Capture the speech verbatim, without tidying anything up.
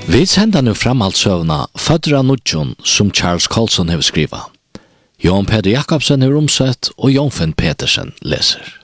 Vi sender nu framhaldsøvna Fødra Nudjon som Charles Colson har skrivet. Jon Peter Jakobsen har omsett og Jon Finn Petersen leser.